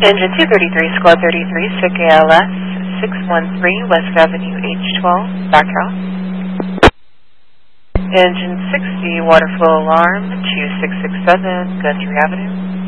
Engine 233, Squad 33, SIC ALS 613, West Avenue, H12, Backhouse. Engine 60, water flow alarm 2667, Guthrie Avenue.